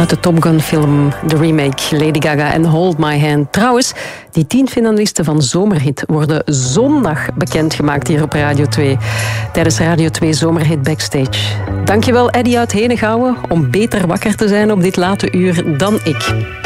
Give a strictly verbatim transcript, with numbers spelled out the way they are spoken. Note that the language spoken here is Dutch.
Uit de Top Gun film, de remake, Lady Gaga en Hold My Hand. Trouwens, die tien finalisten van Zomerhit worden zondag bekendgemaakt hier op Radio twee. Tijdens Radio twee Zomerhit Backstage. Dankjewel Eddy uit Henegouwen om beter wakker te zijn op dit late uur dan ik.